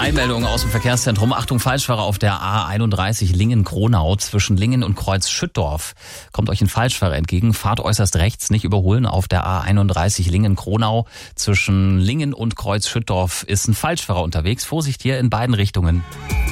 Einmeldung aus dem Verkehrszentrum. Achtung, Falschfahrer auf der A31 Lingen-Kronau zwischen Lingen und Kreuz Schüttdorf. Kommt euch ein Falschfahrer entgegen, fahrt äußerst rechts, nicht überholen. Auf der A31 Lingen-Kronau zwischen Lingen und Kreuz Schüttdorf ist ein Falschfahrer unterwegs. Vorsicht hier in beiden Richtungen.